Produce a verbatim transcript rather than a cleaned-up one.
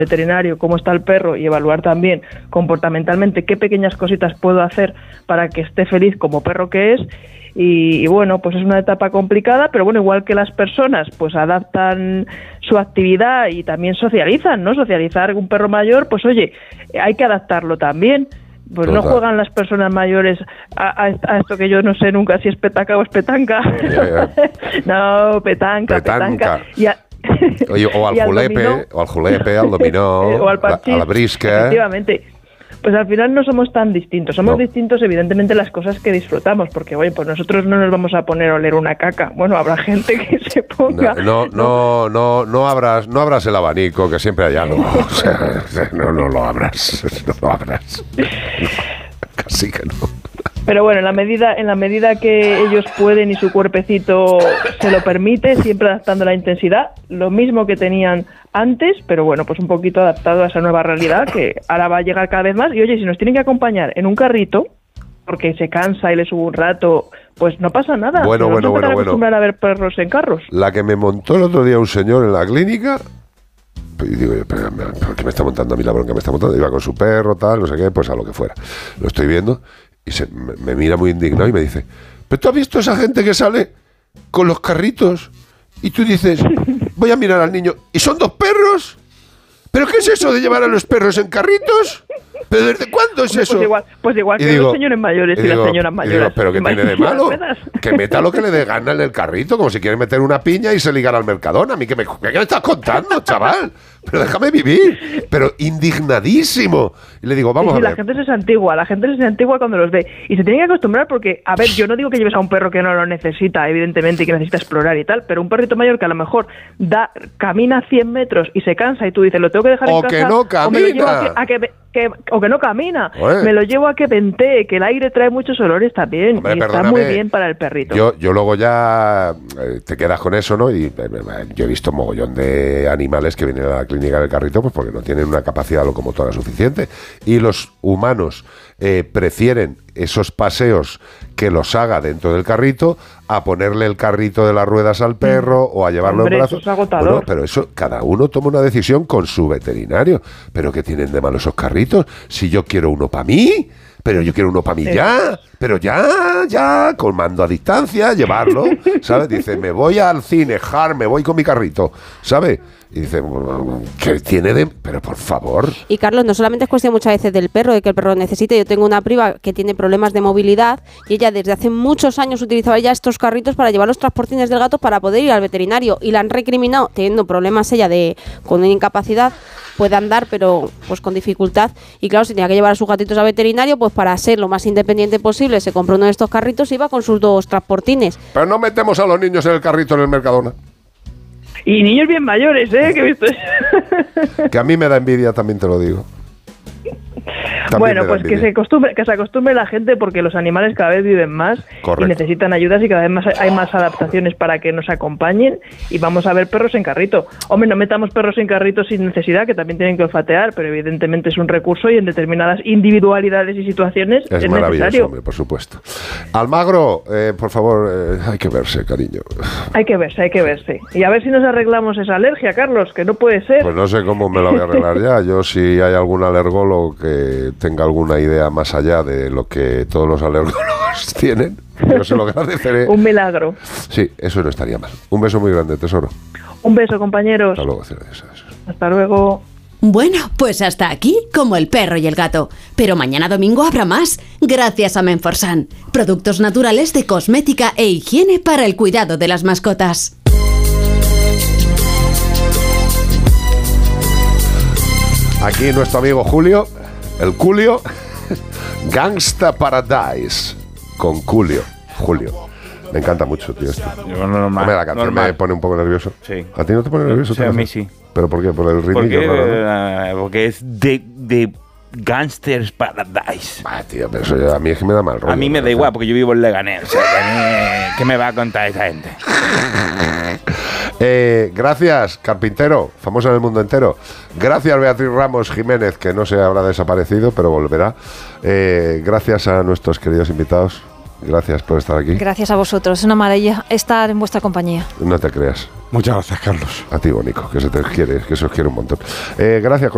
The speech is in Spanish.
veterinario cómo está el perro y evaluar también comportamentalmente qué pequeñas cositas puedo hacer para que esté feliz como perro que es. Y, y bueno, pues es una etapa complicada, pero bueno, igual que las personas pues adaptan su actividad y también socializan, ¿no? Socializar un perro mayor, pues oye, hay que adaptarlo también. Pues Total. No juegan las personas mayores a, a, a esto que yo no sé nunca si es petaca o es petanca. Yeah, yeah. No, petanca, petanca. petanca. Y a, Oye, o al julepe, al o al julepe, al dominó, o al parchís, a la brisca. Efectivamente. Pues al final no somos tan distintos. Somos no. distintos, evidentemente, las cosas que disfrutamos. Porque, oye, pues nosotros no nos vamos a poner a oler una caca. Bueno, habrá gente que se ponga... No, no, no, no, no abras, no abras el abanico, que siempre hay algo. O sea, no, no lo abras, no lo abras. No, casi que no. Pero bueno, en la medida en la medida que ellos pueden y su cuerpecito se lo permite, siempre adaptando la intensidad, lo mismo que tenían antes, pero bueno, pues un poquito adaptado a esa nueva realidad que ahora va a llegar cada vez más. Y oye, si nos tienen que acompañar en un carrito, porque se cansa y le sube un rato, pues no pasa nada. Bueno, bueno, bueno, bueno. acostumbrar a ver perros en carros. La que me montó el otro día un señor en la clínica... Y digo, pero, ¿por qué me está montando a mí la bronca? Me está montando, iba con su perro, tal, no sé qué, pues a lo que fuera. Lo estoy viendo y se, me, me mira muy indignado y me dice, ¿pero tú has visto esa gente que sale con los carritos? Y tú dices, voy a mirar al niño, ¿y son dos perros? ¿Pero qué es eso de llevar a los perros en carritos? ¿Pero desde cuándo es eso? Pues igual, pues igual que digo, los señores mayores y, y digo, las señoras mayores. Digo, ¿pero qué tiene de malo? Que meta lo que le dé gana en el carrito, como si quiere meter una piña y se ligara al Mercadona. A mí, ¿qué me, ¿qué me estás contando, chaval? Pero déjame vivir. Pero indignadísimo. Y le digo, vamos sí, sí, a ver. La gente se antigua, la gente se antigua cuando los ve. Y se tiene que acostumbrar porque, a ver, yo no digo que lleves a un perro que no lo necesita, evidentemente, y que necesita explorar y tal, pero un perrito mayor que a lo mejor da camina cien metros y se cansa y tú dices, lo tengo que dejar o en casa. Que no camina. O me lo llevo a que, a que, que, o que no camina. Oye. Me lo llevo a que ventee, que el aire trae muchos olores también. Hombre, y está muy bien para el perrito. Yo, yo luego ya eh, te quedas con eso, ¿no? Y eh, yo he visto mogollón de animales que vienen a la clínica del carrito pues porque no tienen una capacidad locomotora suficiente. Y los humanos eh, prefieren esos paseos que los haga dentro del carrito a ponerle el carrito de las ruedas al perro o a llevarlo Hombre, en brazos. Eso es agotador. Bueno, pero eso, cada uno toma una decisión con su veterinario. ¿Pero qué tienen de malo esos carritos? Si yo quiero uno para mí, pero yo quiero uno para mí sí. ya, pero ya, ya, con mando a distancia, llevarlo, ¿sabes? Dice, me voy al cine, jar, me voy con mi carrito, ¿sabes? Y dice, ¿qué tiene de...? Pero por favor. Y Carlos, no solamente es cuestión muchas veces del perro, de que el perro necesite. Yo tengo una prima que tiene problemas de movilidad y ella desde hace muchos años utilizaba ya estos carritos para llevar los transportines del gato para poder ir al veterinario. Y la han recriminado, teniendo problemas ella de con una incapacidad, puede andar, pero pues con dificultad. Y claro, si tenía que llevar a sus gatitos al veterinario, pues para ser lo más independiente posible, se compró uno de estos carritos y iba con sus dos transportines. Pero no metemos a los niños en el carrito en el Mercadona. Y niños bien mayores, ¿eh? Que he visto. Que a mí me da envidia, también te lo digo. También bueno, pues que se acostumbre, que se acostumbre la gente porque los animales cada vez viven más. Correcto. Y necesitan ayudas y cada vez más hay más adaptaciones para que nos acompañen y vamos a ver perros en carrito. Hombre, no metamos perros en carrito sin necesidad, que también tienen que olfatear, pero evidentemente es un recurso y en determinadas individualidades y situaciones es, es maravilloso, necesario. Hombre, por supuesto. Almagro, eh, por favor, eh, hay que verse, cariño. Hay que verse, hay que verse. Y a ver si nos arreglamos esa alergia, Carlos, que no puede ser. Pues no sé cómo me la voy a arreglar ya. Yo, si hay algún alergólogo que tenga alguna idea más allá de lo que todos los alergólogos tienen, yo se lo agradeceré. Un milagro. Sí, eso no estaría mal. Un beso muy grande, tesoro. Un beso, compañeros. Hasta luego, Ceres. Hasta luego. Bueno, pues hasta aquí, como el perro y el gato. Pero mañana domingo habrá más, gracias a Menforsan. Productos naturales de cosmética e higiene para el cuidado de las mascotas. Aquí nuestro amigo Julio, el Culio, Gangsta Paradise, con Culio, Julio. Me encanta mucho, tío, esto. Yo, normal, Hombre, la canción normal. Me pone un poco nervioso. Sí. ¿A ti no te pone nervioso? Sí, a mí sí. ¿Pero por qué? ¿Por el ritmo? Porque, uh, porque es de, de Gangsters Paradise. Ah, tío, pero eso ya, a mí es que me da mal rollo. A mí me da igual, porque yo vivo en Leganés. O sea, ¿qué, ¿qué me va a contar esa gente? Eh, gracias, Carpintero, famoso en el mundo entero. Gracias, Beatriz Ramos Jiménez, que no se habrá desaparecido, pero volverá. Eh, gracias a nuestros queridos invitados. Gracias por estar aquí. Gracias a vosotros. Es una maravilla estar en vuestra compañía. No te creas. Muchas gracias, Carlos. A ti, Bonico, que se te quiere, que se os quiere un montón. Eh, gracias.